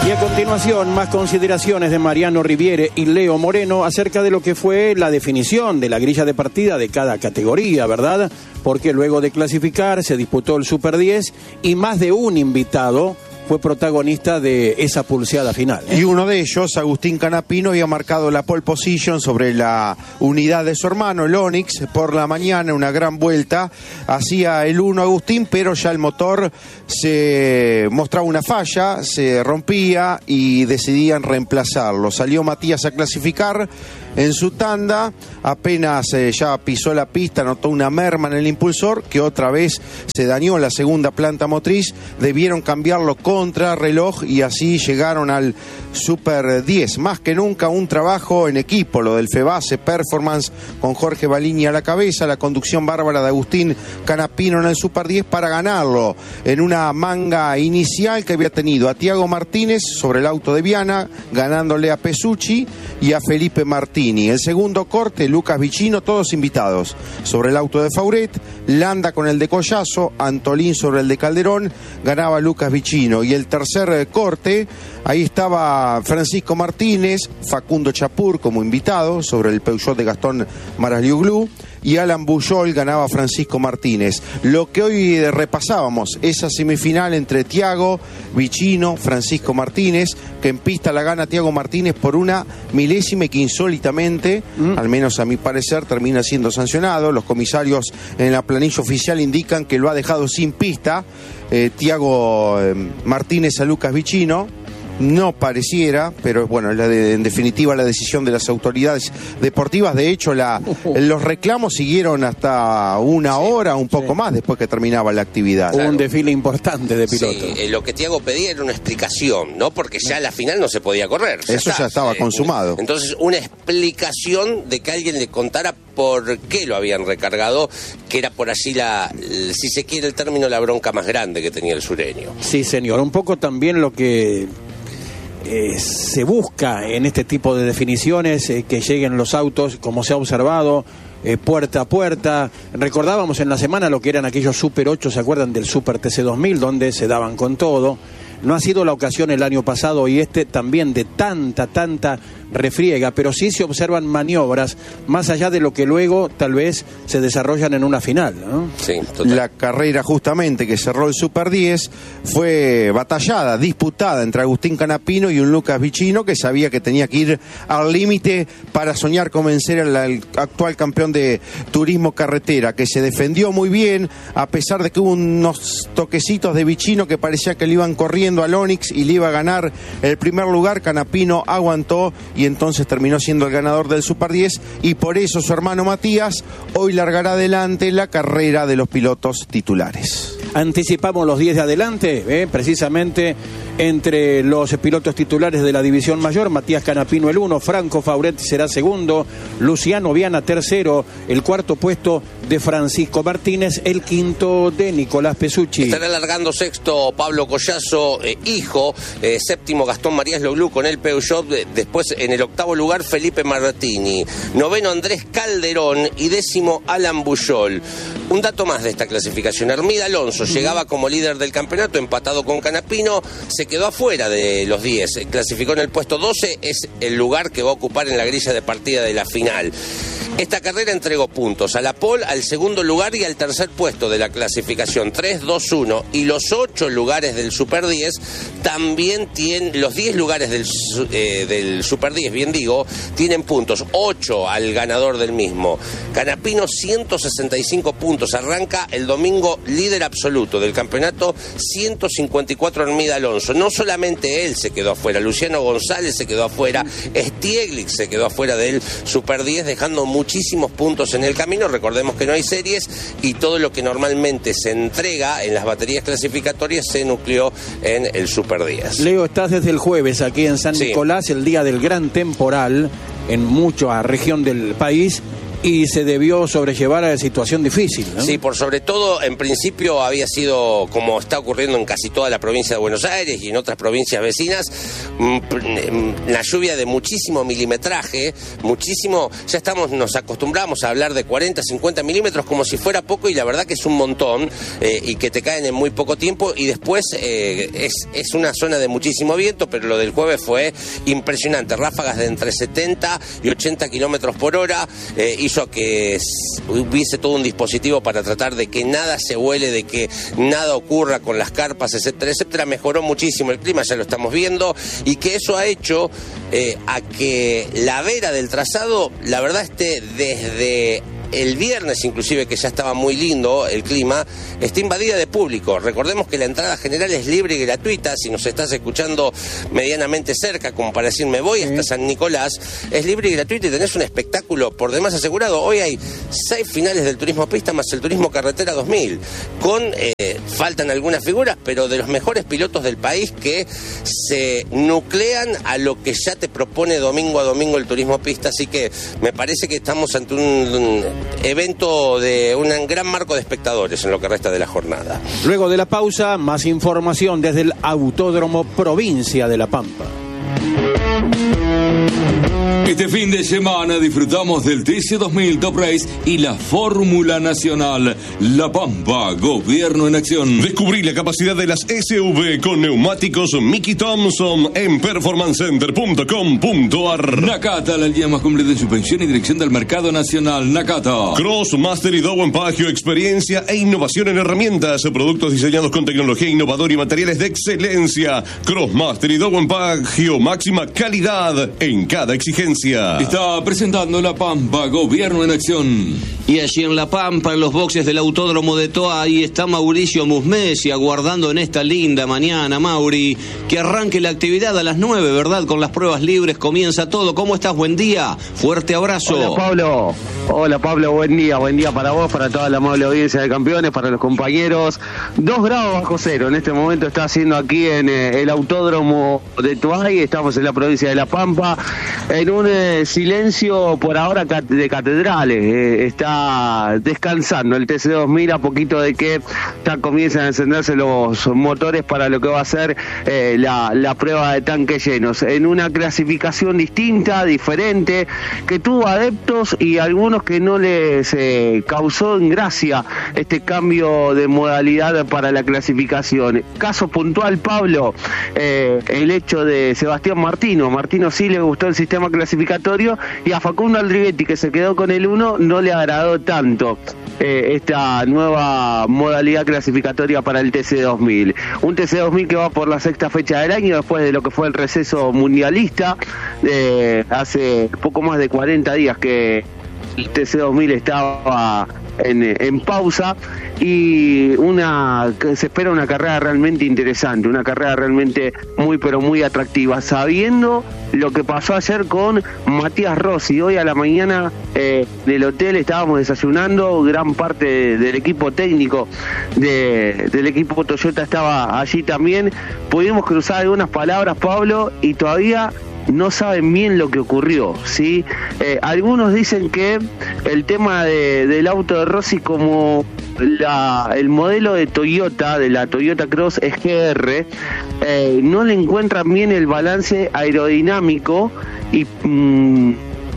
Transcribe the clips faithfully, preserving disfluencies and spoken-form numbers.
Y a continuación, más consideraciones de Mariano Riviere y Leo Moreno acerca de lo que fue la definición de la grilla de partida de cada categoría, ¿verdad? Porque luego de clasificar se disputó el Super diez y más de un invitado fue protagonista de esa pulseada final, ¿eh? Y uno de ellos, Agustín Canapino, había marcado la pole position sobre la unidad de su hermano, el Onix. Por la mañana, una gran vuelta, hacía el uno Agustín, pero ya el motor se mostraba una falla, se rompía y decidían reemplazarlo. Salió Matías a clasificar en su tanda, apenas eh, ya pisó la pista, notó una merma en el impulsor, que otra vez se dañó la segunda planta motriz, debieron cambiarlo contra reloj y así llegaron al Super diez. Más que nunca un trabajo en equipo, lo del Febase Performance, con Jorge Baliñi a la cabeza, la conducción bárbara de Agustín Canapino en el Super diez para ganarlo, en una manga inicial que había tenido a Tiago Martínez sobre el auto de Viana, ganándole a Pesucci y a Felipe Martínez. El segundo corte, Lucas Vicino, todos invitados sobre el auto de Fauret, Landa con el de Collazo, Antolín sobre el de Calderón, ganaba Lucas Vicino. Y el tercer corte, ahí estaba Francisco Martínez, Facundo Chapur como invitado sobre el Peugeot de Gastón Maragliuglou, y Alan Bujol ganaba Francisco Martínez. Lo que hoy repasábamos, esa semifinal entre Tiago, Vicino, Francisco Martínez, que en pista la gana Tiago Martínez por una milésima y que insólitamente, mm. al menos a mi parecer, termina siendo sancionado. Los comisarios en la planilla oficial indican que lo ha dejado sin pista eh, Tiago eh, Martínez a Lucas Vicino. No pareciera, pero bueno, la de, en definitiva la decisión de las autoridades deportivas. De hecho, la, los reclamos siguieron hasta una sí, hora, un poco sí. más después que terminaba la actividad. Hubo un desfile importante de pilotos. Sí, eh, lo que Tiago pedía era una explicación, ¿no? Porque ya la final no se podía correr. Ya Eso está. ya estaba eh, consumado. Entonces, una explicación de que alguien le contara por qué lo habían recargado, que era por allí la, si se quiere el término, la bronca más grande que tenía el sureño. Sí, señor. Un poco también lo que Eh, se busca en este tipo de definiciones, eh, que lleguen los autos, como se ha observado, eh, puerta a puerta. Recordábamos en la semana lo que eran aquellos Super ocho, ¿se acuerdan del Super T C dos mil? Donde se daban con todo. No ha sido la ocasión el año pasado y este también de tanta, tanta refriega, pero sí se observan maniobras más allá de lo que luego tal vez se desarrollan en una final, ¿no? Sí, total. La carrera justamente que cerró el Super diez fue batallada, disputada entre Agustín Canapino y un Lucas Vicino que sabía que tenía que ir al límite para soñar con vencer al, al actual campeón de turismo carretera, que se defendió muy bien a pesar de que hubo unos toquecitos de Vicino que parecía que le iban corriendo al Onix y le iba a ganar el primer lugar. Canapino aguantó y entonces terminó siendo el ganador del Super diez, y por eso su hermano Matías hoy largará adelante la carrera de los pilotos titulares. Anticipamos los diez de adelante, ¿eh? Precisamente entre los pilotos titulares de la división mayor: Matías Canapino el uno, Franco Fauret será segundo, Luciano Viana tercero, el cuarto puesto de Francisco Martínez, el quinto de Nicolás Pesucci. Estará largando sexto Pablo Collazo, eh, hijo, eh, séptimo Gastón Maragliuglou con el Peugeot, eh, después en el octavo lugar Felipe Martini, noveno Andrés Calderón y décimo Alan Bujol. Un dato más de esta clasificación: Hermida Alonso llegaba como líder del campeonato, empatado con Canapino, se quedó afuera de los diez, clasificó en el puesto doce, es el lugar que va a ocupar en la grilla de partida de la final. Esta carrera entregó puntos a la pole, al segundo lugar y al tercer puesto de la clasificación, tres, dos, uno, y los ocho lugares del Super diez también tienen, los diez lugares del, eh, del Super diez, bien digo, tienen puntos, ocho al ganador del mismo. Canapino ciento sesenta y cinco puntos, arranca el domingo líder absoluto del campeonato, ciento cincuenta y cuatro Hermida Alonso. No solamente él se quedó afuera, Luciano González se quedó afuera, Stieglich se quedó afuera del Super diez, dejando muchísimos puntos en el camino. Recordemos que no hay series y todo lo que normalmente se entrega en las baterías clasificatorias se nucleó en el Super diez. Leo, estás desde el jueves aquí en San sí. Nicolás, el día del gran temporal en mucha región del país. y se debió sobrellevar a la situación difícil, ¿no? Sí, por sobre todo, en principio había sido, como está ocurriendo en casi toda la provincia de Buenos Aires y en otras provincias vecinas, la lluvia de muchísimo milimetraje, muchísimo, ya estamos, nos acostumbramos a hablar de cuarenta, cincuenta milímetros como si fuera poco, y la verdad que es un montón, eh, y que te caen en muy poco tiempo, y después eh, es, es una zona de muchísimo viento, pero lo del jueves fue impresionante, ráfagas de entre setenta y ochenta kilómetros por hora, eh, hizo que hubiese todo un dispositivo para tratar de que nada se vuele, de que nada ocurra con las carpas, etcétera, etcétera. Mejoró muchísimo el clima, ya lo estamos viendo, y que eso ha hecho eh, a que la vera del trazado, la verdad, esté desde el viernes, inclusive, que ya estaba muy lindo el clima, está invadida de público. Recordemos que la entrada general es libre y gratuita. Si nos estás escuchando medianamente cerca, como para decir me voy hasta San Nicolás, es libre y gratuita y tenés un espectáculo por demás asegurado. Hoy hay seis finales del turismo pista más el turismo carretera dos mil, con, eh, faltan algunas figuras, pero de los mejores pilotos del país que se nuclean a lo que ya te propone domingo a domingo el turismo pista. Así que me parece que estamos ante un, un evento de un gran marco de espectadores en lo que resta de la jornada. Luego de la pausa, más información desde el Autódromo Provincia de La Pampa. Este fin de semana disfrutamos del T C dos mil Top Race y la Fórmula Nacional. La Pampa, gobierno en acción. Descubrí la capacidad de las S U V con neumáticos Mickey Thompson en performance center punto com punto a r. Nakata, la línea más completa en suspensión y dirección del mercado nacional. Nakata. Crossmaster y Dowen Pagio, experiencia e innovación en herramientas, productos diseñados con tecnología innovadora y materiales de excelencia. Crossmaster y Dowen Pagio, máxima calidad en cada exigencia. Está presentando La Pampa, gobierno en acción. Y allí en La Pampa, en los boxes del Autódromo de Toa, ahí está Mauricio Musmesi aguardando en esta linda mañana. Mauri, que arranque la actividad a las nueve, ¿verdad? Con las pruebas libres comienza todo. ¿Cómo estás? Buen día. Fuerte abrazo. Hola, Pablo. Hola, Pablo. Buen día. Buen día para vos, para toda la amable audiencia de campeones, para los compañeros. Dos grados bajo cero. En este momento está haciendo aquí en eh, el Autódromo de Toay. Estamos en la provincia de La Pampa, en un eh, silencio por ahora de catedrales. Eh, está descansando el T C dos mil a poquito de que ya comienzan a encenderse los motores para lo que va a ser eh, la, la prueba de tanques llenos. En una clasificación distinta, diferente, que tuvo adeptos y algunos que no les eh, causó en gracia este cambio de modalidad para la clasificación. Caso puntual, Pablo, eh, el hecho de Sebastián Martino. Martino sí le gustó el sistema clasificatorio y a Facundo Aldrivetti, que se quedó con el uno, no le agradó tanto eh, esta nueva modalidad clasificatoria para el T C dos mil. Un T C dos mil que va por la sexta fecha del año después de lo que fue el receso mundialista. Eh, hace poco más de cuarenta días que el T C dos mil estaba en, en pausa, y una se espera una carrera realmente interesante, una carrera realmente muy pero muy atractiva, sabiendo lo que pasó ayer con Matías Rossi. Hoy a la mañana eh, del hotel estábamos desayunando, gran parte de, del equipo técnico de, del equipo Toyota estaba allí también. Pudimos cruzar algunas palabras, Pablo, y todavía no saben bien lo que ocurrió, ¿sí? Eh, algunos dicen que el tema de, del auto de Rossi, como la, el modelo de Toyota, de la Toyota Cross es G R, eh, no le encuentran bien el balance aerodinámico y mmm,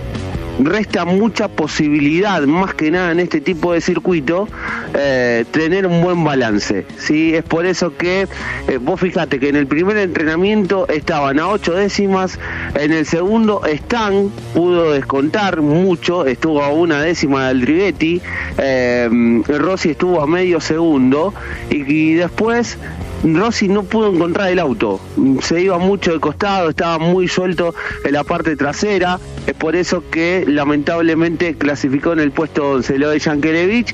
resta mucha posibilidad, más que nada en este tipo de circuito, eh, tener un buen balance, ¿sí? Es por eso que eh, vos fijate que en el primer entrenamiento estaban a ocho décimas, en el segundo Stan pudo descontar mucho, estuvo a una décima de Aldrivetti, eh, Rossi estuvo a medio segundo, y, y después Rossi no pudo encontrar el auto, se iba mucho de costado, estaba muy suelto en la parte trasera. Es por eso que lamentablemente clasificó en el puesto once. Lo de Yankelevich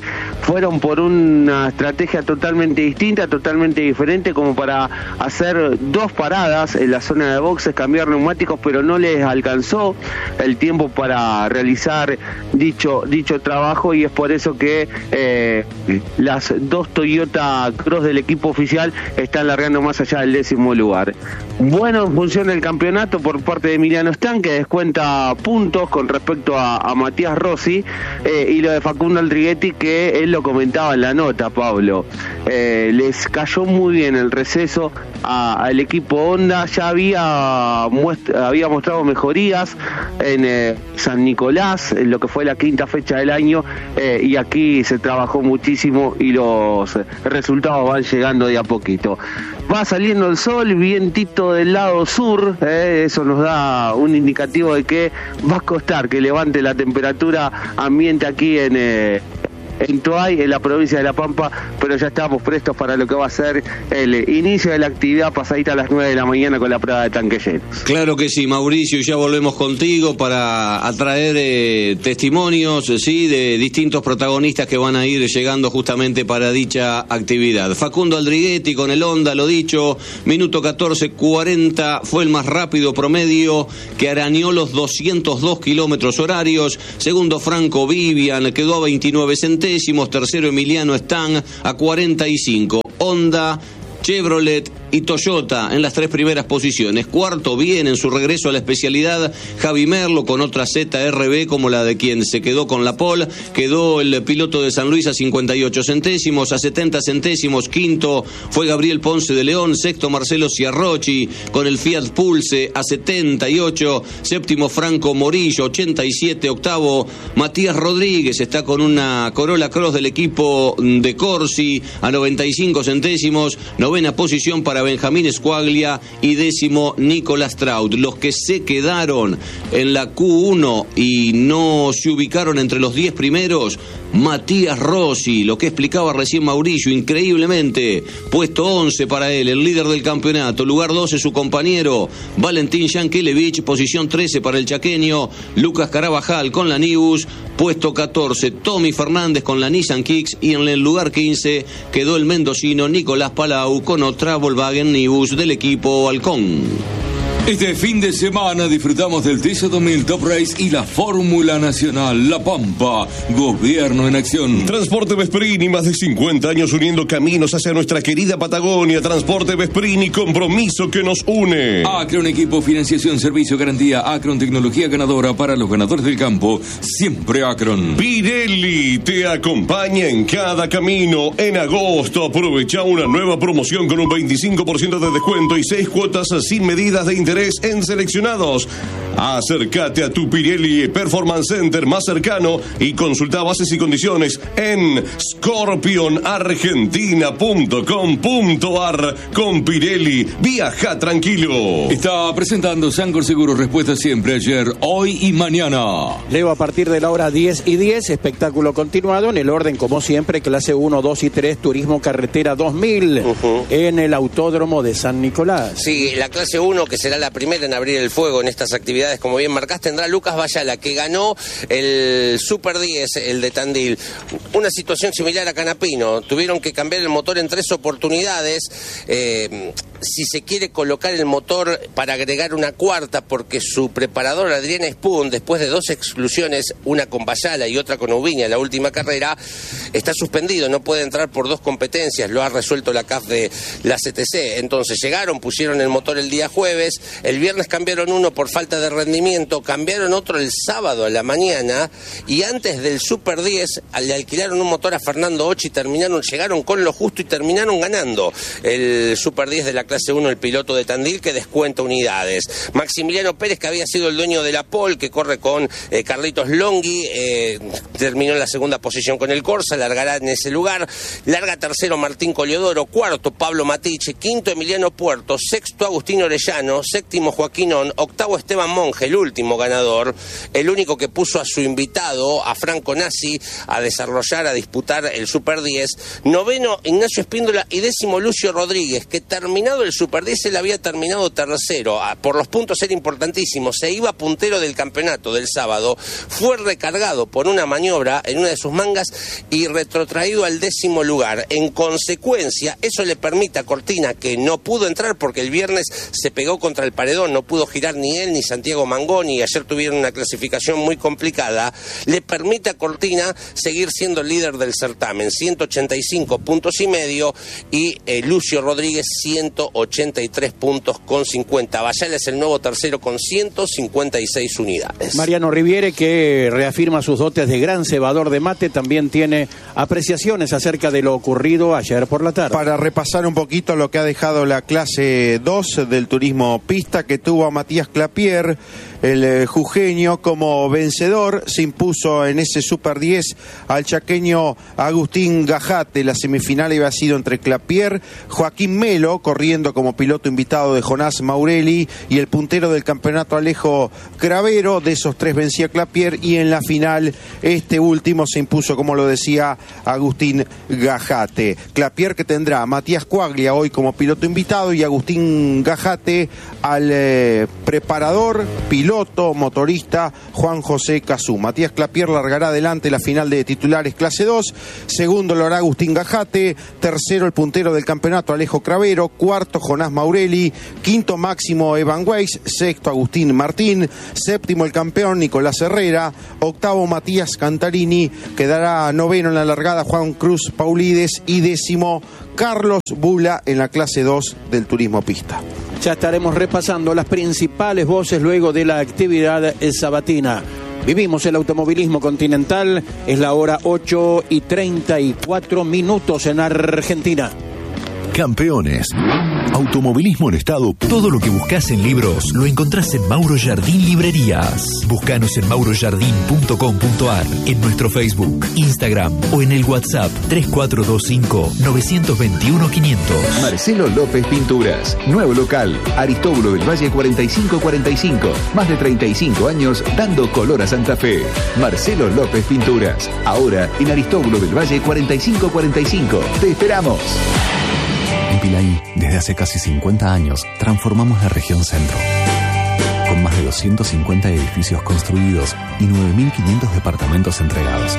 fueron por una estrategia totalmente distinta, totalmente diferente, como para hacer dos paradas en la zona de boxes, cambiar neumáticos, pero no les alcanzó el tiempo para realizar dicho dicho trabajo, y es por eso que eh, las dos Toyota Cross del equipo oficial están largando más allá del décimo lugar. Bueno, en función del campeonato por parte de Emiliano Stan, que descuenta puntos con respecto a, a Matías Rossi, eh, y lo de Facundo Aldriguetti, que él lo comentaba en la nota, Pablo. Eh, les cayó muy bien el receso al equipo Honda, ya había, muestra, había mostrado mejorías en eh, San Nicolás, en lo que fue la quinta fecha del año, eh, y aquí se trabajó muchísimo y los resultados van llegando de a poquito. Va saliendo el sol, vientito del lado sur, eh, eso nos da un indicativo de que va a costar que levante la temperatura ambiente aquí en... Eh, en Toay, en la provincia de La Pampa, pero ya estamos prestos para lo que va a ser el inicio de la actividad pasadita a las nueve de la mañana con la prueba de tanques llenos. Claro que sí, Mauricio, ya volvemos contigo para atraer eh, testimonios, sí, de distintos protagonistas que van a ir llegando justamente para dicha actividad. Facundo Aldriguetti con el Honda, lo dicho, minuto catorce cuarenta, fue el más rápido promedio, que arañó los doscientos dos kilómetros horarios. Segundo, Franco Vivian, quedó a veintinueve centésimos. Tercero, Emiliano Stan a cuarenta y cinco. Honda, Chevrolet y Toyota en las tres primeras posiciones. Cuarto, bien en su regreso a la especialidad, Javi Merlo con otra Z R B como la de quien se quedó con la pole. Quedó el piloto de San Luis a cincuenta y ocho centésimos, a setenta centésimos. Quinto fue Gabriel Ponce de León. Sexto, Marcelo Ciarrochi con el Fiat Pulse a setenta y ocho. Séptimo, Franco Morillo, ochenta y siete. Octavo, Matías Rodríguez, está con una Corolla Cross del equipo de Corsi a noventa y cinco centésimos. Novena posición para Benjamín Squaglia y décimo Nicolás Traut. Los que se quedaron en la Q uno y no se ubicaron entre los diez primeros, Matías Rossi, lo que explicaba recién Mauricio, increíblemente, puesto once para él, el líder del campeonato. Lugar doce su compañero Valentín Yankelevich, posición trece para el chaqueño Lucas Carabajal con la Nibus, puesto catorce Tommy Fernández con la Nissan Kicks, y en el lugar quince quedó el mendocino Nicolás Palau con otra Volkswagen Nibus del equipo Halcón. Este fin de semana disfrutamos del T C dos mil Top Race y la Fórmula Nacional La Pampa, gobierno en acción. Transporte Vesperini, más de cincuenta años uniendo caminos hacia nuestra querida Patagonia. Transporte Vesperini, compromiso que nos une. Acron Equipo, financiación, servicio, garantía. Acron, tecnología ganadora para los ganadores del campo. Siempre Acron. Pirelli te acompaña en cada camino. En agosto aprovecha una nueva promoción con un veinticinco por ciento de descuento y seis cuotas sin medidas de interés en seleccionados. Acércate a tu Pirelli Performance Center más cercano y consulta bases y condiciones en scorpion argentina punto com punto ar. Con Pirelli, viaja tranquilo. Está presentando Sancor Seguros, respuesta siempre, ayer, hoy y mañana. Leo a partir de la hora diez y diez, espectáculo continuado en el orden como siempre, clase uno, dos y tres, turismo carretera dos mil, uh-huh. en el Autódromo de San Nicolás. Sí, la clase uno, que será la primera en abrir el fuego en estas actividades, como bien marcás, tendrá Lucas Bayala, que ganó el Super diez, el de Tandil. Una situación similar a Canapino, tuvieron que cambiar el motor en tres oportunidades. Eh, si se quiere colocar el motor para agregar una cuarta, porque su preparador Adrián Spoon, después de dos exclusiones, una con Bayala y otra con Ubiña, la última carrera, está suspendido, no puede entrar por dos competencias, lo ha resuelto la C A F de la C T C. Entonces llegaron, pusieron el motor el día jueves, el viernes cambiaron uno por falta de rendimiento, cambiaron otro el sábado a la mañana, y antes del Super diez le alquilaron un motor a Fernando Ochi y terminaron, llegaron con lo justo y terminaron ganando el Super diez de la clase uno, el piloto de Tandil, que descuenta unidades. Maximiliano Pérez, que había sido el dueño de la pole, que corre con eh, Carlitos Longhi, eh, terminó en la segunda posición con el Corsa, largará en ese lugar. Larga tercero Martín Coliodoro, cuarto Pablo Matiche, quinto Emiliano Puerto, sexto Agustín Orellano, séptimo Joaquín On, octavo Esteban Monge, el último ganador, el único que puso a su invitado, a Franco Nassi, a desarrollar, a disputar el Super diez. Noveno Ignacio Espíndola y décimo Lucio Rodríguez, que terminado todo el Super diez él había terminado tercero. Por los puntos era importantísimo. Se iba puntero del campeonato del sábado. Fue recargado por una maniobra en una de sus mangas y retrotraído al décimo lugar. En consecuencia, eso le permite a Cortina, que no pudo entrar porque el viernes se pegó contra el paredón, no pudo girar ni él ni Santiago Mangoni, y ayer tuvieron una clasificación muy complicada, le permite a Cortina seguir siendo el líder del certamen, ciento ochenta y cinco puntos y medio, y eh, Lucio Rodríguez ciento ochenta y tres puntos con cincuenta. Bayala es el nuevo tercero con ciento cincuenta y seis unidades. Mariano Riviere, que reafirma sus dotes de gran cebador de mate, también tiene apreciaciones acerca de lo ocurrido ayer por la tarde. Para repasar un poquito lo que ha dejado la clase dos del turismo pista, que tuvo a Matías Clapier, el eh, jujeño, como vencedor. Se impuso en ese Super diez al chaqueño Agustín Gajate. La semifinal había sido entre Clapier, Joaquín Melo, corriendo como piloto invitado de Jonás Maurelli, y el puntero del campeonato Alejo Cravero. De esos tres vencía Clapier, y en la final este último se impuso, como lo decía, Agustín Gajate. Clapier, que tendrá a Matías Cuaglia hoy como piloto invitado, y Agustín Gajate al eh, preparador, piloto, motorista Juan José Cazú. Matías Clapier largará adelante la final de titulares clase dos, segundo lo hará Agustín Gajate, tercero el puntero del campeonato Alejo Cravero, cuarto Jonás Maurelli, quinto Máximo Evan Weiss, sexto Agustín Martín, séptimo el campeón Nicolás Herrera, octavo Matías Cantarini, quedará noveno en la largada Juan Cruz Paulides, y décimo Carlos Bula en la clase dos del turismo pista. Ya estaremos repasando las principales voces luego de la actividad sabatina. Vivimos el automovilismo continental, es la hora ocho y treinta y cuatro minutos en Argentina. Campeones. Automovilismo en estado. Todo lo que buscas en libros lo encontrás en Mauro Jardín Librerías. Búscanos en mauro jardín punto com punto ar, en nuestro Facebook, Instagram o en el WhatsApp tres cuatro dos cinco, nueve dos uno, quinientos. Marcelo López Pinturas. Nuevo local. Aristóbulo del Valle cuarenta y cinco cuarenta y cinco. Más de treinta y cinco años dando color a Santa Fe. Marcelo López Pinturas. Ahora en Aristóbulo del Valle cuarenta y cinco cuarenta y cinco. ¡Te esperamos! En Pilaí, desde hace casi cincuenta años, transformamos la región centro. Con más de doscientos cincuenta edificios construidos y nueve mil quinientos departamentos entregados.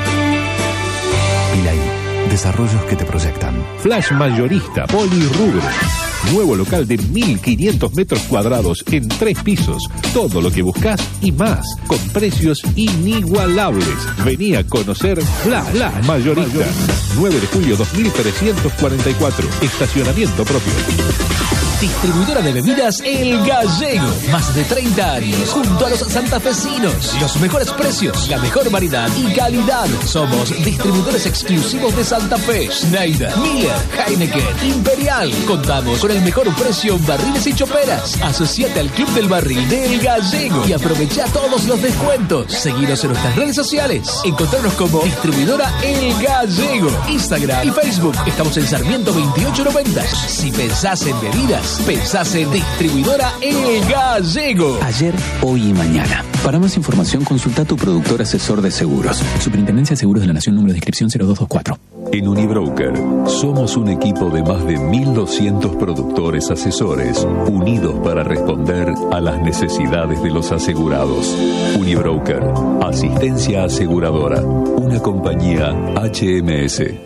Pilaí, desarrollos que te proyectan. Flash Mayorista Polirrubro. Nuevo local de mil quinientos metros cuadrados en tres pisos. Todo lo que buscas y más, con precios inigualables. Vení a conocer Flash, Flash Mayorista. nueve de julio dos mil trescientos cuarenta y cuatro. Estacionamiento propio. Distribuidora de bebidas El Gallego. Más de treinta años junto a los santafesinos. Los mejores precios, la mejor variedad y calidad. Somos distribuidores exclusivos de Santa Fe. Schneider, Miller, Heineken, Imperial. Contamos con el mejor precio en barriles y choperas. Asociate al Club del Barril de El Gallego y aprovecha todos los descuentos. Seguinos en nuestras redes sociales. Encontrarnos como Distribuidora El Gallego. Instagram y Facebook. Estamos en Sarmiento veintiocho noventa. Si pensás en bebidas, pensás en Distribuidora El Gallego. Ayer, hoy y mañana. Para más información, consulta a tu productor asesor de seguros. Superintendencia de Seguros de la Nación, número de inscripción cero dos dos cuatro. En Unibroker somos un equipo de más de mil doscientos productores asesores unidos para responder a las necesidades de los asegurados. Unibroker, asistencia aseguradora, una compañía H M S.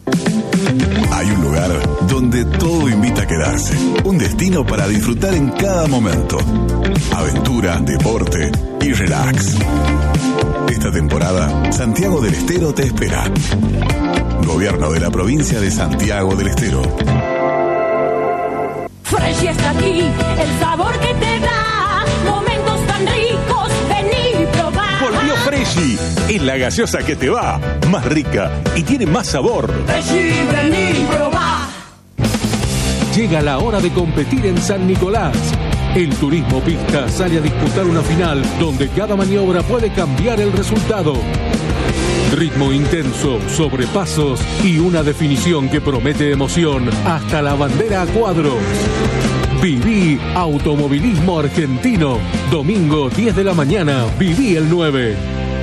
Hay un lugar donde todo invita a quedarse. Un destino para disfrutar en cada momento. Aventura, deporte y relax. Esta temporada, Santiago del Estero te espera. Gobierno de la provincia de Santiago del Estero. Fresh está aquí, el sabor que te da. Momentos tan ricos, vení y probá. Volvió Freshy, es la gaseosa que te va, más rica y tiene más sabor. Freshy, vení y probá. Llega la hora de competir en San Nicolás. El turismo pista sale a disputar una final donde cada maniobra puede cambiar el resultado. Ritmo intenso, sobrepasos y una definición que promete emoción hasta la bandera a cuadros. Viví Automovilismo Argentino. Domingo diez de la mañana, viví el nueve.